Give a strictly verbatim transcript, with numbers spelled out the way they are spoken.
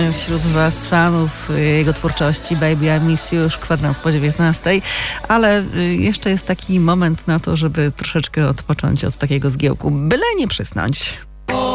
Wśród was fanów jego twórczości Baby I Miss You już kwadrans po dziewiętnastej, ale jeszcze jest taki moment na to, żeby troszeczkę odpocząć od takiego zgiełku, byle nie przysnąć.